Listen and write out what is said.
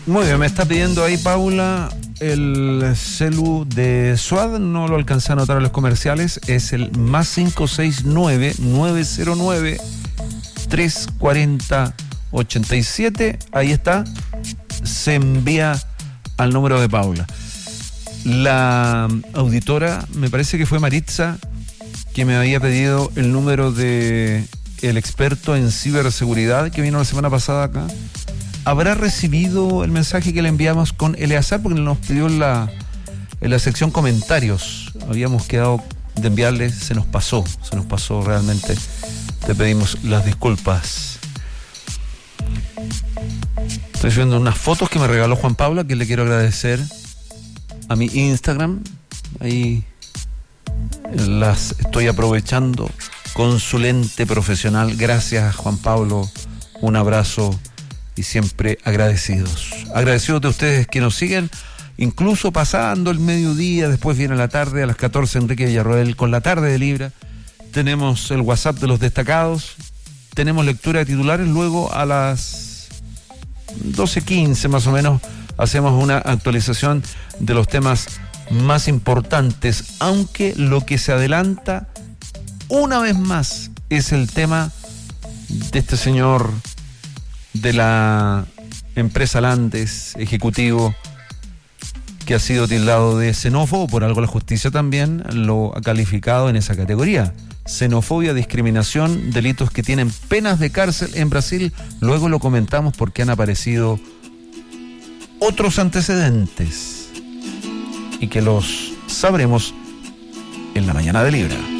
Muy bien, me está pidiendo ahí Paula el celu de Suad, no lo alcancé a anotar en los comerciales, es el más 569-909-340-87, ahí está, se envía al número de Paula. La auditora, me parece que fue Maritza, que me había pedido el número de el experto en ciberseguridad que vino la semana pasada acá. ¿Habrá recibido el mensaje que le enviamos con Eleazar? Porque nos pidió en la sección comentarios. Habíamos quedado de enviarle, se nos pasó realmente. Te pedimos las disculpas. Estoy viendo unas fotos que me regaló Juan Pablo, que le quiero agradecer a mi Instagram. Ahí las estoy aprovechando con su lente profesional. Gracias, Juan Pablo. Un abrazo. Y siempre agradecidos de ustedes que nos siguen, incluso pasando el mediodía, después viene la tarde, a las 14 Enrique Villarroel con la tarde de Libra, tenemos el WhatsApp de los destacados, tenemos lectura de titulares, luego a las 12:15 más o menos hacemos una actualización de los temas más importantes, aunque lo que se adelanta una vez más es el tema de este señor de la empresa Landes, ejecutivo, que ha sido tildado de xenófobo. Por algo la justicia también lo ha calificado en esa categoría. Xenofobia, discriminación, delitos que tienen penas de cárcel en Brasil. Luego lo comentamos porque han aparecido otros antecedentes y que los sabremos en la mañana de Libra.